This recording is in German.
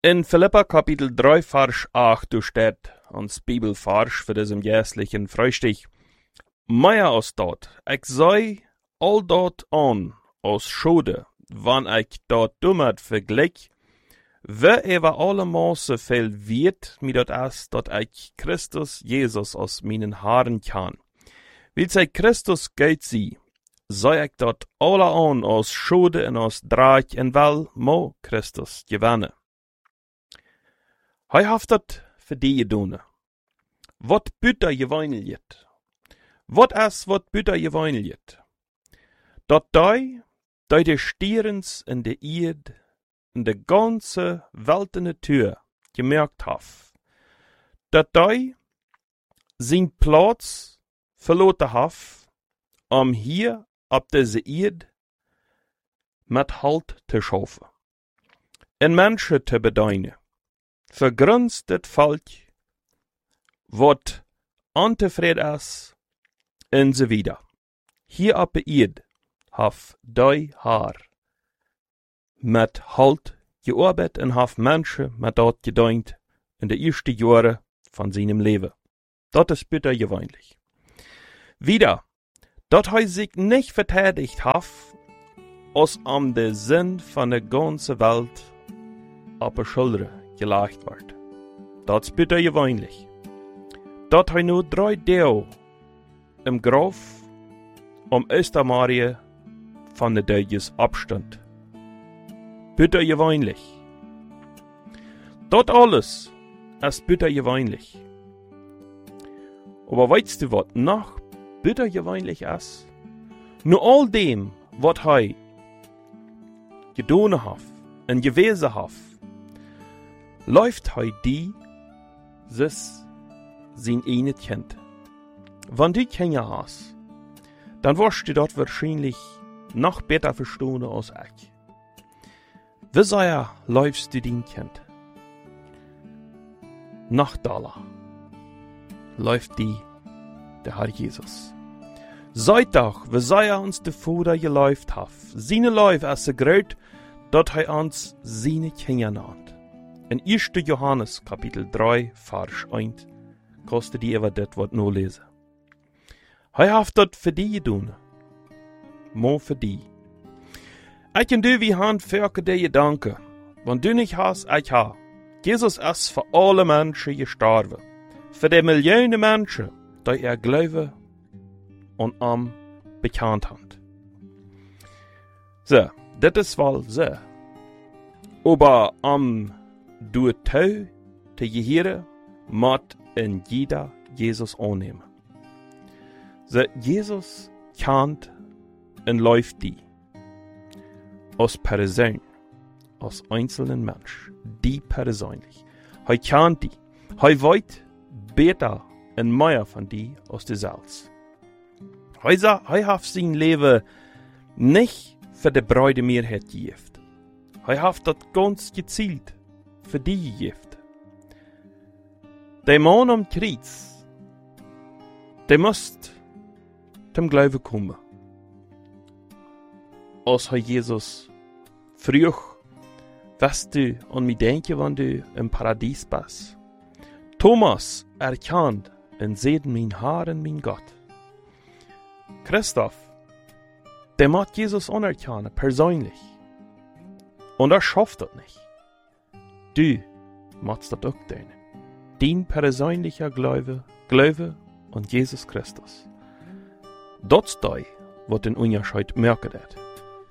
In Philippa Kapitel 3 Vers 8 steht ons Bibelvers für diesem jährlichen Frühstück. Mehr als dort, ich sei all dort an, aus Schode, wann ich dort dummet vergleich, wer über alle Maße viel wird, mir dort ist, dort ich Christus Jesus aus meinen Haaren kann. Weil sei Christus geht sie, sei ich dort alle an, aus Schode und aus Dreck, und weil mo Christus gewinnen. Hij heeft dat voor die doen. Wat buiten je wijnlied? Wat is wat buiten je wijnlied? Dat die de stierens in de Erde, in de ganze Welt in de Tür gemerkt heeft. Dat die zijn plaats verloren heeft, om hier op deze Erde met halt te schaffen. En mensen te bedienen. Vergrunst het volk, wat ontevreden is, en zo wieder. Hier op de Erde heeft die haar met halt gearbeitet en heeft mensen met dat gedient in de eerste jaren van zijn leven. Dat is bitter gewöhnlich. Wieder, dat hij zich niet verteidigt heeft, als om de zin van de ganze Welt op de schulteren gelegt wordt. Dat is bitter gewöhnlich. Dat hij nu 3 deel im Graf om Östermarie van de Duitsers abstand. Bitter gewöhnlich. Dat alles ist bitter gewöhnlich. Aber weißt du, was noch bitter gewöhnlich ist? Nur all dem, was hij gedaan hat und gewesen hat, läuft hij die, zijn ene Kind. Wenn du Kinder hast, dann wirst du dort wahrscheinlich noch besser verstehen als ich. Wie sehr läufst du dein Kind? Nach Dollar läuft der Herr Jesus. Seid doch, wie sehr uns der Vater geläuft hat. Seine Läuf ist so groß, dass er uns seine Kinder nennt. In 1. Johannes Kapitel 3 Vers 1 kostet die über das Wort nur lesen. Hij heeft dat voor die gedaan. Mo voor die. Ik en du wie hand verke die danken. Want du nicht hast, ich ha. Jesus ist für alle Menschen gestorben. Für die Millionen Menschen, die glauben und am bekannt haben. So, das ist wohl so. Aber du tau te gehören, moet in jeder Jesus annehmen. So, Jesus kennt und läuft die. Als Person, als einzelnen Mensch, die persönlich. Er kennt die. Er weiß besser und mehr von die als die selbst. Er hat sein Leben nicht für die breite Mehrheit gegeben. Er hat das ganz gezielt für die gegeben. Der Mann am Kreuz, der muss zum Glauben kommen. Als Jesus früh, weißt du an mich denken, wenn du im Paradies bist. Thomas erkannt und sieht mein Haar und mein Gott. Christoph, der macht Jesus anerkennen, persönlich. Und er schafft das nicht. Du machst das auch tun. Dein persönlicher Glaube an Jesus Christus. Das ist das, was den Unterschied merken wird.